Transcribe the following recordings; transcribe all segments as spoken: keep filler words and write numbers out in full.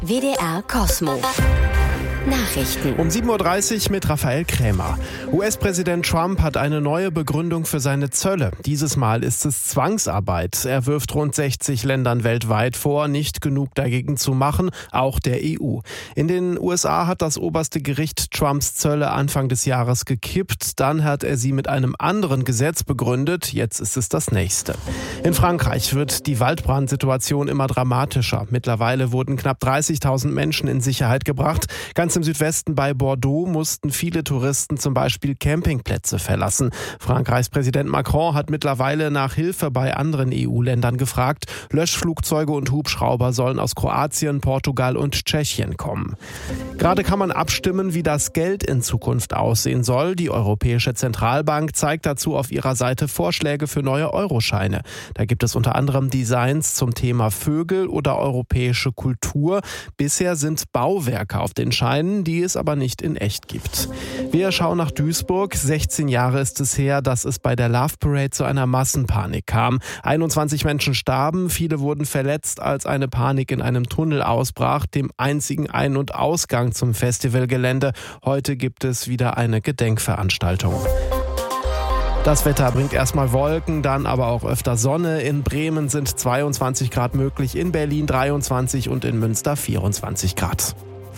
W D R Kosmo. Nachrichten. Um sieben Uhr dreißig mit Raphael Krämer. U S-Präsident Trump hat eine neue Begründung für seine Zölle. Dieses Mal ist es Zwangsarbeit. Er wirft rund sechzig Ländern weltweit vor, nicht genug dagegen zu machen, auch der E U. In den U S A hat das oberste Gericht Trumps Zölle Anfang des Jahres gekippt. Dann hat er sie mit einem anderen Gesetz begründet. Jetzt ist es das nächste. In Frankreich wird die Waldbrandsituation immer dramatischer. Mittlerweile wurden knapp dreißigtausend Menschen in Sicherheit gebracht. Ganz im Südwesten bei Bordeaux mussten viele Touristen zum Beispiel Campingplätze verlassen. Frankreichs Präsident Macron hat mittlerweile nach Hilfe bei anderen E U-Ländern gefragt. Löschflugzeuge und Hubschrauber sollen aus Kroatien, Portugal und Tschechien kommen. Gerade kann man abstimmen, wie das Geld in Zukunft aussehen soll. Die Europäische Zentralbank zeigt dazu auf ihrer Seite Vorschläge für neue Euroscheine. Da gibt es unter anderem Designs zum Thema Vögel oder europäische Kultur. Bisher sind Bauwerke auf den Scheinen, die es aber nicht in echt gibt. Wir schauen nach Duisburg. sechzehn Jahre ist es her, dass es bei der Love Parade zu einer Massenpanik kam. einundzwanzig Menschen starben, viele wurden verletzt, als eine Panik in einem Tunnel ausbrach, dem einzigen Ein- und Ausgang zum Festivalgelände. Heute gibt es wieder eine Gedenkveranstaltung. Das Wetter bringt erstmal Wolken, dann aber auch öfter Sonne. In Bremen sind zweiundzwanzig Grad möglich, in Berlin dreiundzwanzig und in Münster vierundzwanzig Grad.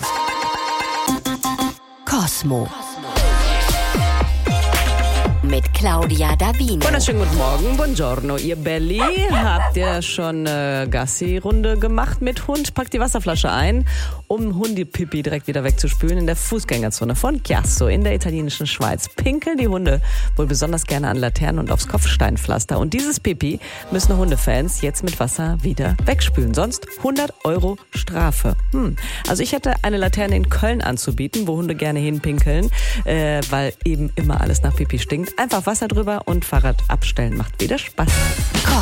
Kosmo. Mit Claudia Davino. Wunderschönen guten Morgen, buongiorno, ihr Belli. Habt ihr schon eine Gassi-Runde gemacht mit Hund? Packt die Wasserflasche ein, um Hundepipi direkt wieder wegzuspülen in der Fußgängerzone von Chiasso in der italienischen Schweiz. Pinkeln die Hunde wohl besonders gerne an Laternen und aufs Kopfsteinpflaster. Und dieses Pipi müssen Hundefans jetzt mit Wasser wieder wegspülen. Sonst hundert Euro Strafe. Hm. Also ich hätte eine Laterne in Köln anzubieten, wo Hunde gerne hinpinkeln, äh, weil eben immer alles nach Pipi stinkt. Einfach Wasser drüber und Fahrrad abstellen macht wieder Spaß.